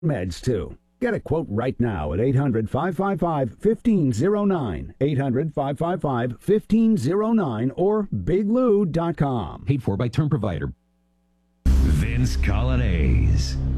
meds, too. Get a quote right now at 800-555-1509, 800-555-1509, or biglou.com. Paid for by term provider. Vince Coglianese.